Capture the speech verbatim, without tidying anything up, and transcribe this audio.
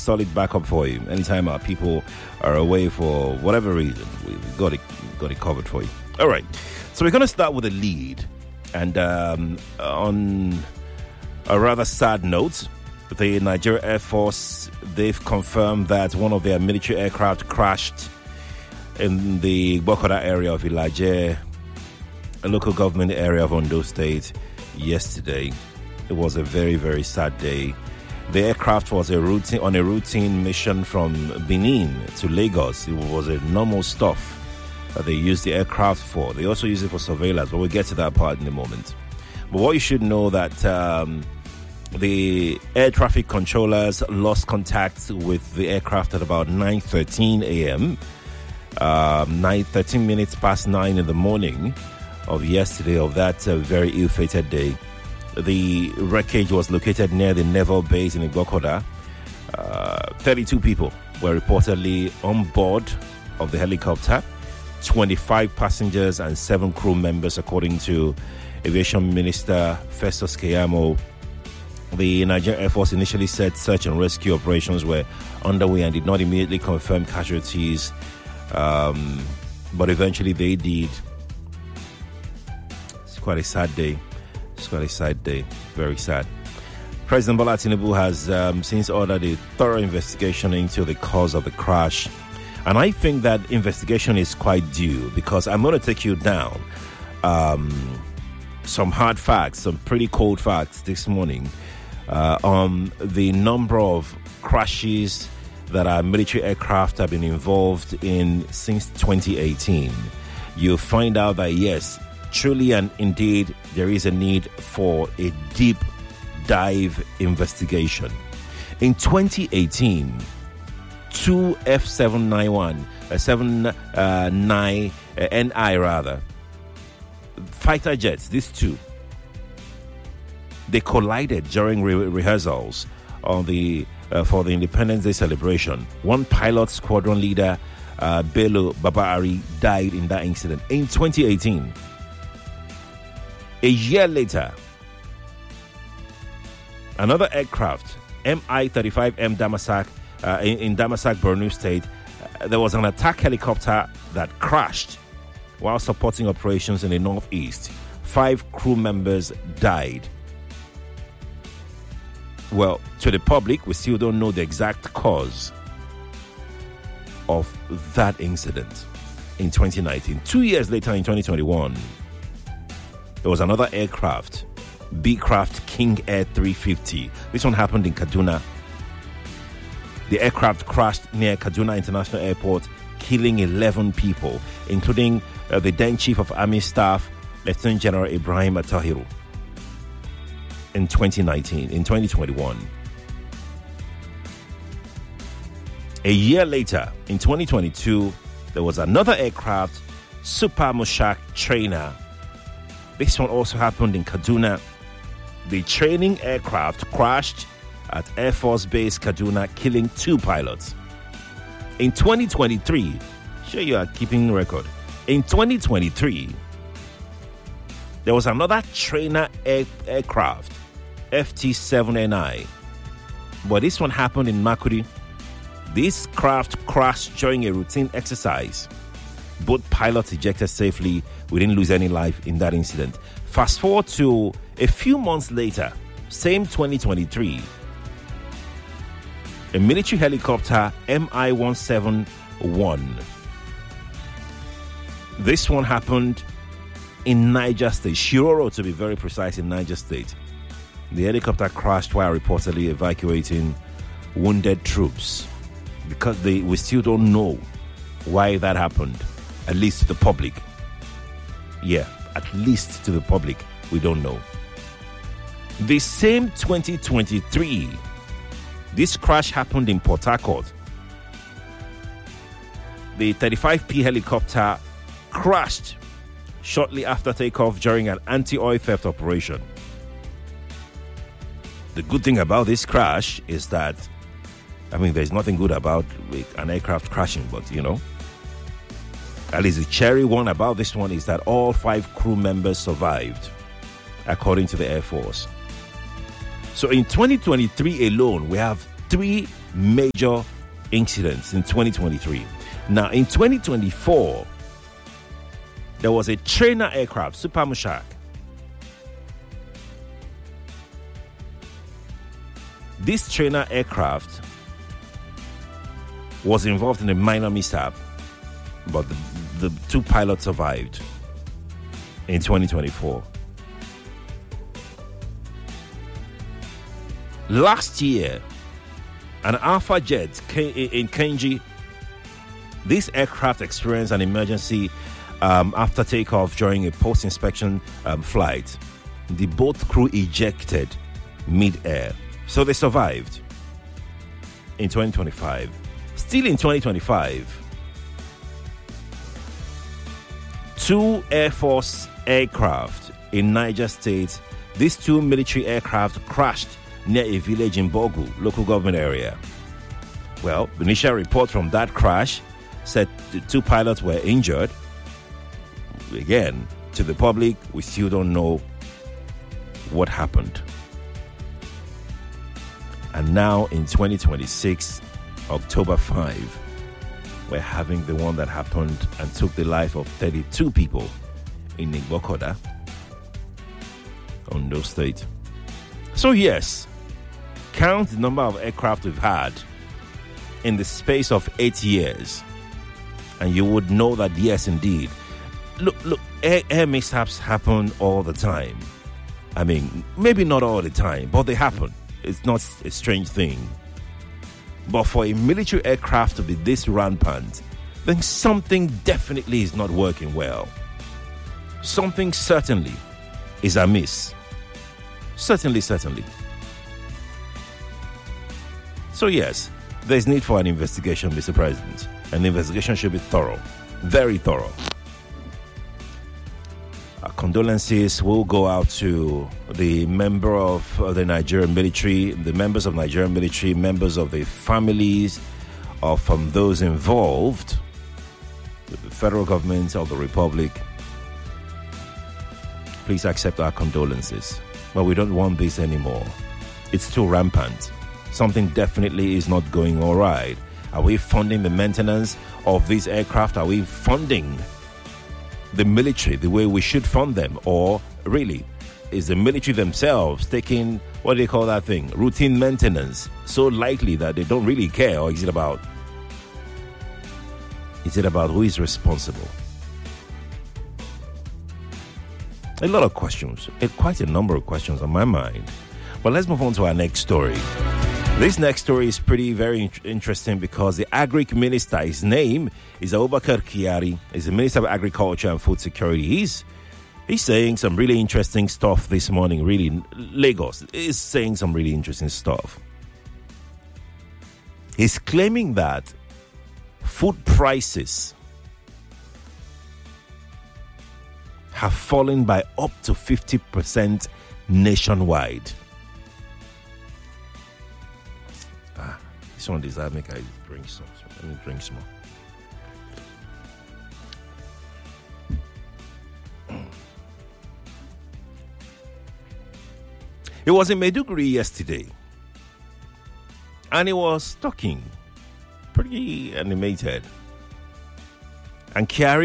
solid backup for you. Anytime our people are away for whatever reason, we, we got it got it covered for you. All right. So we're going to start with a lead. And um, on a rather sad note, the Nigeria Air Force, they've confirmed that one of their military aircraft crashed in the Bokoda area of Ilaje, a local government area of Ondo State, yesterday. It was a very, very sad day. The aircraft was a routine, on a routine mission from Benin to Lagos. It was a normal stuff that they used the aircraft for. They also use it for surveillance, but we'll get to that part in a moment. But what you should know that um, the air traffic controllers lost contact with the aircraft at about nine thirteen a.m., um, nine, thirteen minutes past nine in the morning of yesterday, of that uh, very ill-fated day. The wreckage was located near the naval base in Igbokoda. Uh, thirty-two people were reportedly on board of the helicopter. twenty-five passengers and seven crew members, according to Aviation Minister Festus Keyamo. The Nigerian Air Force initially said search and rescue operations were underway and did not immediately confirm casualties, um, but eventually they did. It's quite a sad day. It's quite a sad day. Very sad. President Bola Tinubu has um, since ordered a thorough investigation into the cause of the crash. And I think that investigation is quite due, because I'm going to take you down um, some hard facts, some pretty cold facts this morning uh, on the number of crashes that our military aircraft have been involved in since twenty eighteen. You'll find out that, yes, truly and indeed, there is a need for a deep dive investigation. In twenty eighteen, two F seven ninety-one, uh, seven uh, nine uh, N I rather, fighter jets, these two, they collided during re- rehearsals on the uh, for the Independence Day celebration. One pilot, squadron leader, uh, Bello Babaari, died in that incident in twenty eighteen. A year later, another aircraft, M I thirty-five M Damasak, Uh, in, in Damasak, Borno State, uh, there was an attack helicopter that crashed while supporting operations in the northeast. Five crew members died. Well, to the public, we still don't know the exact cause of that incident in twenty nineteen. Two years later, in twenty twenty-one, there was another aircraft, B-Craft King Air three fifty. This one happened in Kaduna. The aircraft crashed near Kaduna International Airport, killing eleven people, including uh, the then Chief of Army Staff, Lieutenant General Ibrahim Atahiru, in twenty nineteen, in twenty twenty-one. A year later, in twenty twenty-two, there was another aircraft, Super Mushak Trainer. This one also happened in Kaduna. The training aircraft crashed at Air Force Base Kaduna, killing two pilots. In twenty twenty-three, sure you are keeping record. In twenty twenty-three, there was another trainer air, aircraft, F T seven N I. But this one happened in Makudi. This craft crashed during a routine exercise. Both pilots ejected safely. We didn't lose any life in that incident. Fast forward to a few months later, same twenty twenty-three, a military helicopter, M I one seventy-one. This one happened in Niger State, Shiroro to be very precise, in Niger State. The helicopter crashed while reportedly evacuating wounded troops, because they, we still don't know why that happened, at least to the public. Yeah, at least to the public, we don't know. The same twenty twenty-three, this crash happened in Port Harcourt. The thirty-five P helicopter crashed shortly after takeoff during an anti-oil theft operation. The good thing about this crash is that, I mean, there's nothing good about an aircraft crashing, but, you know, at least the cherry one about this one is that all five crew members survived, according to the Air Force. So in twenty twenty-three alone, we have three major incidents in twenty twenty-three. Now, in twenty twenty-four, there was a trainer aircraft, Super Mushak. This trainer aircraft was involved in a minor mishap, but the, the two pilots survived in twenty twenty-four. Last year, an Alpha jet in Kenji, this aircraft experienced an emergency um, after takeoff during a post-inspection um, flight. The boat crew ejected mid-air, so they survived in twenty twenty-five. Still in twenty twenty-five, two Air Force aircraft in Niger State, these two military aircraft crashed near a village in Bogu, local government area. Well, the initial report from that crash said the two pilots were injured. Again, to the public, we still don't know what happened. And now in twenty twenty-six, October fifth, we're having the one that happened and took the life of thirty-two people in Igbokoda, Ondo State. So yes, count the number of aircraft we've had in the space of eight years, and you would know that yes, indeed. Look, look, air, air mishaps happen all the time. I mean, maybe not all the time, but they happen. It's not a strange thing. But for a military aircraft to be this rampant, then something definitely is not working well. Something certainly is amiss. Certainly, certainly. So yes, there's need for an investigation, Mister President. An investigation should be thorough, very thorough. Our condolences will go out to the member of the Nigerian military, the members of Nigerian military, members of the families of um, those involved with the federal government of the Republic. Please accept our condolences. But we don't want this anymore. It's too rampant. Something definitely is not going all right. Are we funding the maintenance of these aircraft? Are we funding the military the way we should fund them? Or really, is the military themselves taking, what do they call that thing, routine maintenance, so lightly that they don't really care? Or is it about, is it about who is responsible? A lot of questions, quite a number of questions on my mind. But let's move on to our next story. This next story is pretty very interesting because the Agric Minister, his name is Abubakar Kyari, is the Minister of Agriculture and Food Security. He's, he's saying some really interesting stuff this morning, really. Lagos is saying some really interesting stuff. He's claiming that food prices have fallen by up to fifty percent nationwide. Ah, this one does make I drink some. So let me drink some more. It was in Maiduguri yesterday, and it was talking, pretty animated, and Kyari